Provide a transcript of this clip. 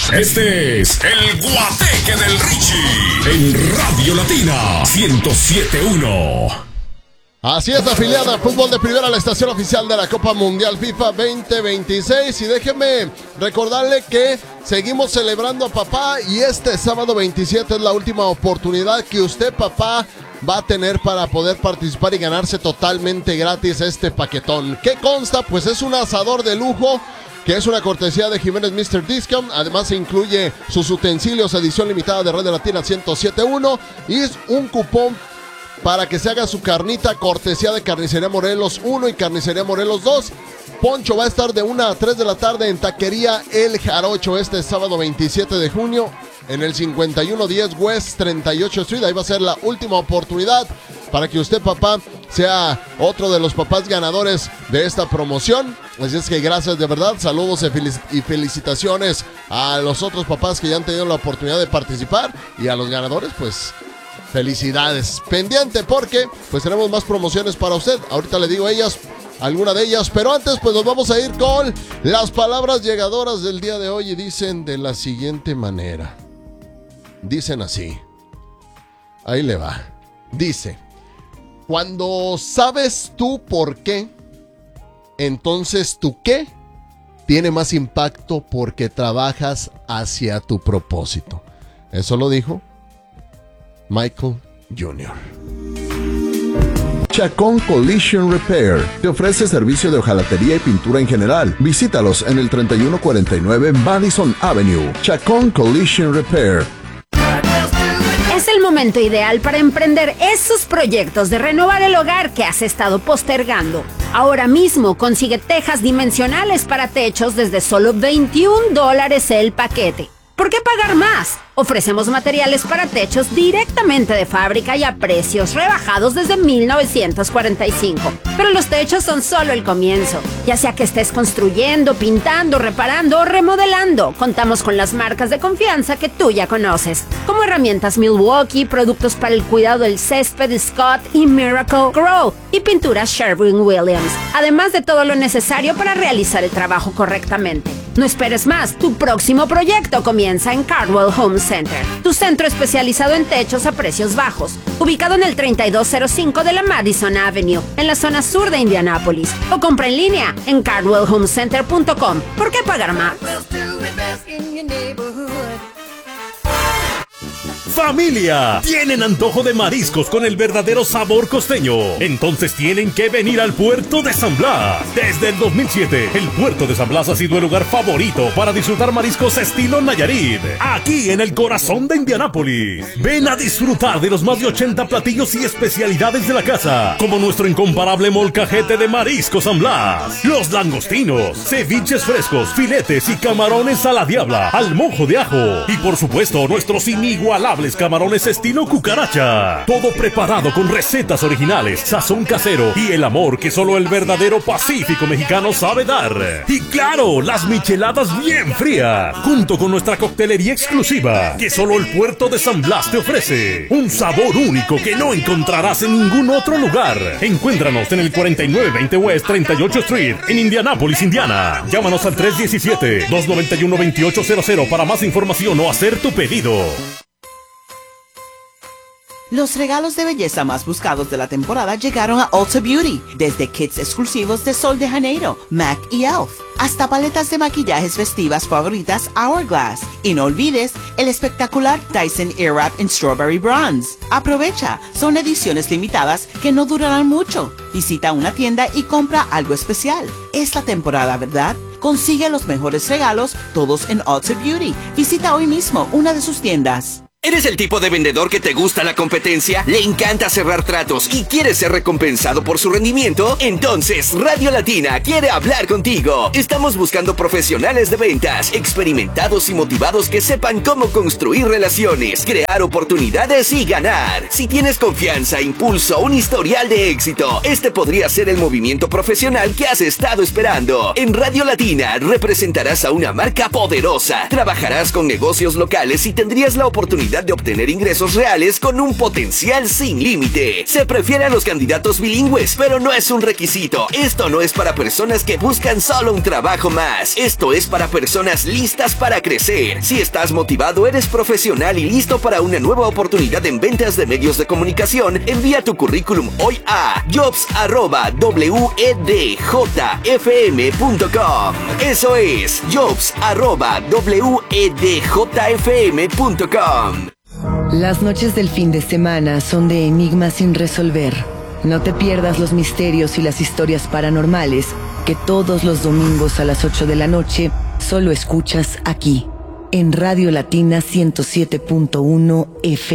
Este es el Guateque del Richie en Radio Latina 107.1. Así es, afiliada a Fútbol de Primera, la estación oficial de la Copa Mundial FIFA 2026. Y déjenme recordarle que seguimos celebrando a papá y este sábado 27 es la última oportunidad que usted, papá, va a tener para poder participar y ganarse totalmente gratis este paquetón. ¿Qué consta? Pues es un asador de lujo, que es una cortesía de Jiménez Mr. Discount. Además se incluye sus utensilios edición limitada de Radio Latina 107.1 y es un cupón para que se haga su carnita, cortesía de Carnicería Morelos 1 y Carnicería Morelos 2. Poncho va a estar de 1 a 3 de la tarde en Taquería El Jarocho este sábado 27 de junio en el 5110 West 38 Street. Ahí va a ser la última oportunidad para que usted, papá, sea otro de los papás ganadores de esta promoción. Así es que gracias de verdad, saludos y felicitaciones a los otros papás que ya han tenido la oportunidad de participar y a los ganadores, pues felicidades. Pendiente porque pues tenemos más promociones para usted. Ahorita le digo alguna de ellas, pero antes pues nos vamos a ir con las palabras llegadoras del día de hoy y dicen de la siguiente manera. Dicen así. Ahí le va. Dice: cuando sabes tú por qué, entonces tu qué tiene más impacto porque trabajas hacia tu propósito. Eso lo dijo Michael Jr. Chacón Collision Repair te ofrece servicio de hojalatería y pintura en general. Visítalos en el 3149 Madison Avenue. Chacón Collision Repair. Es el momento ideal para emprender esos proyectos de renovar el hogar que has estado postergando. Ahora mismo consigue tejas dimensionales para techos desde solo $21 el paquete. ¿Por qué pagar más? Ofrecemos materiales para techos directamente de fábrica y a precios rebajados desde 1945. Pero los techos son solo el comienzo. Ya sea que estés construyendo, pintando, reparando o remodelando, contamos con las marcas de confianza que tú ya conoces, como herramientas Milwaukee, productos para el cuidado del césped Scott y Miracle Grow y pinturas Sherwin-Williams, además de todo lo necesario para realizar el trabajo correctamente. No esperes más, tu próximo proyecto comienza en Cardwell Home Center, tu centro especializado en techos a precios bajos, ubicado en el 3205 de la Madison Avenue, en la zona sur de Indianápolis, o compra en línea en cardwellhomecenter.com. ¿Por qué pagar más? Familia, ¿tienen antojo de mariscos con el verdadero sabor costeño? Entonces tienen que venir al puerto de San Blas. Desde el 2007, el puerto de San Blas ha sido el lugar favorito para disfrutar mariscos estilo Nayarit, aquí en el corazón de Indianápolis. Ven a disfrutar de los más de 80 platillos y especialidades de la casa, como nuestro incomparable molcajete de marisco San Blas, los langostinos, ceviches frescos, filetes y camarones a la diabla, al mojo de ajo, y por supuesto nuestros inigualables camarones estilo cucaracha. Todo preparado con recetas originales, sazón casero y el amor que solo el verdadero Pacífico mexicano sabe dar. Y claro, las micheladas bien frías, junto con nuestra coctelería exclusiva que solo el puerto de San Blas te ofrece. Un sabor único que no encontrarás en ningún otro lugar. Encuéntranos en el 4920 West 38 Street en Indianápolis, Indiana. Llámanos al 317-291-2800 para más información o hacer tu pedido. Los regalos de belleza más buscados de la temporada llegaron a Ulta Beauty, desde kits exclusivos de Sol de Janeiro, MAC y ELF, hasta paletas de maquillajes festivas favoritas Hourglass. Y no olvides el espectacular Dyson Airwrap en Strawberry Bronze. Aprovecha, son ediciones limitadas que no durarán mucho. Visita una tienda y compra algo especial. Es la temporada, ¿verdad? Consigue los mejores regalos, todos en Ulta Beauty. Visita hoy mismo una de sus tiendas. ¿Eres el tipo de vendedor que te gusta la competencia? ¿Le encanta cerrar tratos y quieres ser recompensado por su rendimiento? Entonces, Radio Latina quiere hablar contigo. Estamos buscando profesionales de ventas, experimentados y motivados que sepan cómo construir relaciones, crear oportunidades y ganar. Si tienes confianza, impulso, un historial de éxito, este podría ser el movimiento profesional que has estado esperando. En Radio Latina representarás a una marca poderosa, trabajarás con negocios locales y tendrías la oportunidad oportunidad de obtener ingresos reales con un potencial sin límite. Se prefiere a los candidatos bilingües, pero no es un requisito. Esto no es para personas que buscan solo un trabajo más. Esto es para personas listas para crecer. Si estás motivado, eres profesional y listo para una nueva oportunidad en ventas de medios de comunicación, envía tu currículum hoy a jobs@wedjfm.com. Eso es jobs@wedjfm.com. Las noches del fin de semana son de enigmas sin resolver. No te pierdas los misterios y las historias paranormales que todos los domingos a las 8 de la noche solo escuchas aquí, en Radio Latina 107.1 FM.